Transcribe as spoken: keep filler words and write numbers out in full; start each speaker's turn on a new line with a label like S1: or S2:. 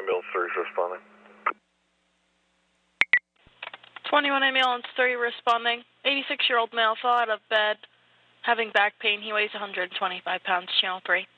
S1: ambulance three is responding.
S2: twenty-one ambulance three responding. eighty-six-year-old male fell out of bed, having back pain. He weighs one hundred twenty-five pounds, channel three.